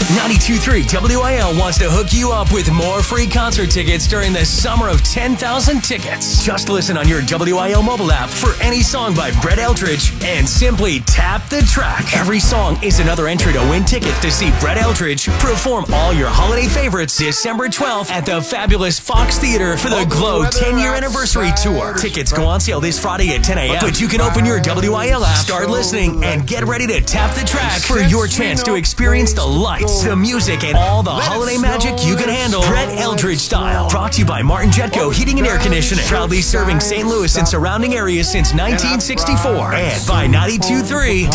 92.3 WIL wants to hook you up with more free concert tickets during the summer of 10,000 tickets. Just listen on your WIL mobile app for any song by Brett Eldredge and simply tap the track. Every song is another entry to win tickets to see Brett Eldredge perform all your holiday favorites December 12th at the fabulous Fox Theater for the Glow 10-year anniversary tour. Tickets go on sale this Friday at 10 a.m. But you can open your WIL app, start listening, and get ready to tap the track for your chance to experience the lights, the music, and all the holiday magic you can handle Brett Eldredge style. Brought to you by Martin Jetco Heating and Air Conditioning. Proudly serving St. Louis and surrounding areas since 1964. And by 92.3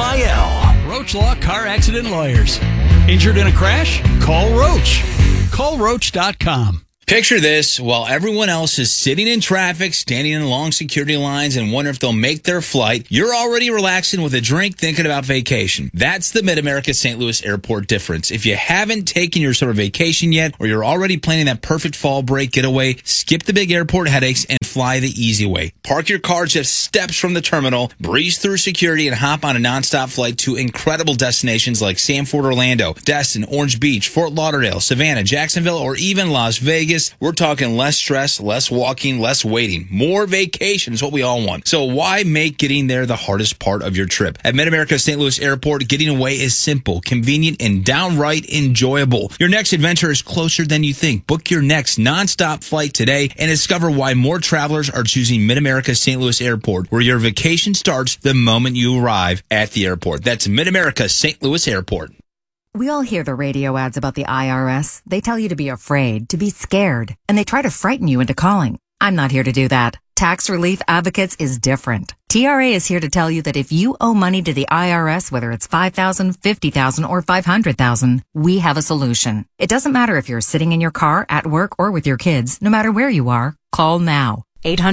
WIL. Roach Law Car Accident Lawyers. Injured in a crash? Call Roach. CallRoach.com. Picture this, while everyone else is sitting in traffic, standing in long security lines, and wonder if they'll make their flight, you're already relaxing with a drink thinking about vacation. That's the Mid-America St. Louis Airport difference. If you haven't taken your summer vacation yet, or you're already planning that perfect fall break getaway, skip the big airport headaches and fly the easy way. Park your car just steps from the terminal, breeze through security, and hop on a nonstop flight to incredible destinations like Sanford, Orlando, Destin, Orange Beach, Fort Lauderdale, Savannah, Jacksonville, or even Las Vegas. We're talking less stress, less walking, less waiting. More vacation is what we all want. So why make getting there the hardest part of your trip? At Mid-America St. Louis Airport, getting away is simple, convenient, and downright enjoyable. Your next adventure is closer than you think. Book your next nonstop flight today and discover why more travelers are choosing Mid-America St. Louis Airport, where your vacation starts the moment you arrive at the airport. That's Mid-America St. Louis Airport. We all hear the radio ads about the IRS. They tell you to be afraid, to be scared, and they try to frighten you into calling. I'm not here to do that. Tax Relief Advocates is different. TRA is here to tell you that if you owe money to the IRS, whether it's $5,000, $50,000, or $500,000, we have a solution. It doesn't matter if you're sitting in your car, at work, or with your kids. No matter where you are, call now.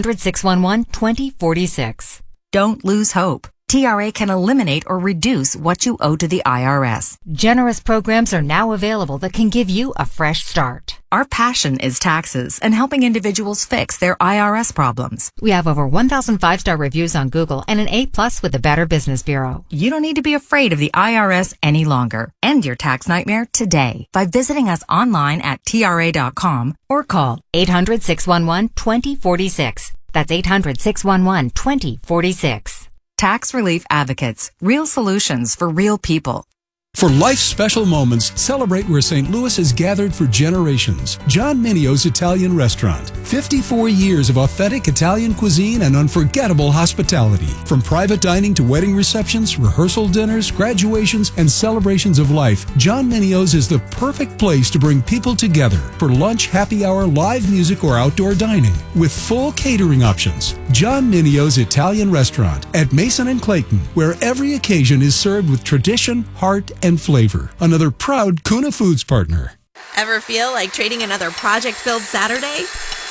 800-611-2046. Don't lose hope. TRA can eliminate or reduce what you owe to the IRS. Generous programs are now available that can give you a fresh start. Our passion is taxes and helping individuals fix their IRS problems. We have over 1,000 5-star reviews on Google and an A+ with the Better Business Bureau. You don't need to be afraid of the IRS any longer. End your tax nightmare today by visiting us online at TRA.com or call 800-611-2046. That's 800-611-2046. Tax Relief Advocates. Real solutions for real people. For life's special moments, celebrate where St. Louis has gathered for generations. John Minio's Italian Restaurant. 54 years of authentic Italian cuisine and unforgettable hospitality. From private dining to wedding receptions, rehearsal dinners, graduations, and celebrations of life, John Minio's is the perfect place to bring people together for lunch, happy hour, live music, or outdoor dining. With full catering options. John Minio's Italian Restaurant at Mason and Clayton, where every occasion is served with tradition, heart, and flavor. Another proud Kuna Foods partner. Ever feel like trading another project-filled Saturday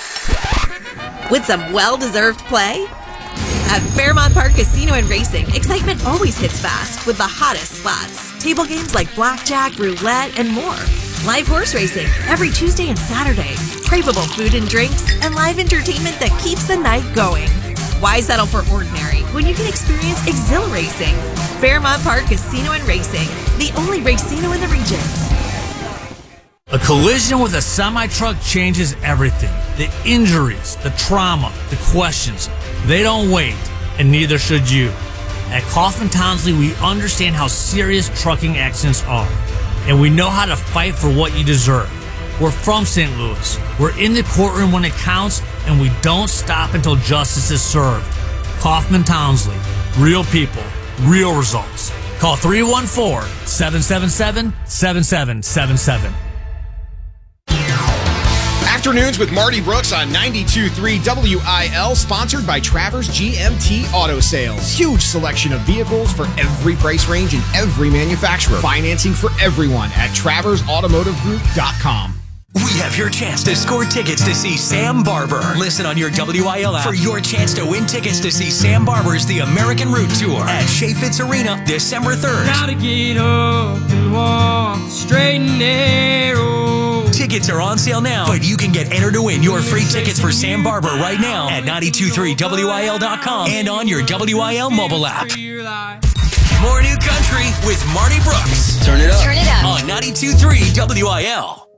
with some well-deserved play? At Fairmont Park Casino and Racing, excitement always hits fast with the hottest slots. Table games like blackjack, roulette, and more. Live horse racing every Tuesday and Saturday. Craveable food and drinks, and live entertainment that keeps the night going. Why settle for ordinary when you can experience exhilarating? Fairmont Park Casino and Racing, the only racino in the region. A collision with a semi-truck changes everything. The injuries, the trauma, the questions, they don't wait, and neither should you. At Kaufman Townsley, we understand how serious trucking accidents are, and we know how to fight for what you deserve. We're from St. Louis. We're in the courtroom when it counts, and we don't stop until justice is served. Kaufman Townsley. Real people. Real results. Call 314-777-7777. Afternoons with Marty Brooks on 92.3 WIL, sponsored by Travers GMT Auto Sales. Huge selection of vehicles for every price range and every manufacturer. Financing for everyone at TraversAutomotiveGroup.com. We have your chance to score tickets to see Sam Barber. Listen on your WIL app for your chance to win tickets to see Sam Barber's The American Root Tour at Shea Fitz Arena, December 3rd. Gotta get up and walk straight and narrow. Tickets are on sale now, but you can get entered to win your free tickets for Sam Barber right now at 923WIL.com and on your WIL mobile app. More new country with Marty Brooks. Turn it up. On 92.3 92.3 WIL.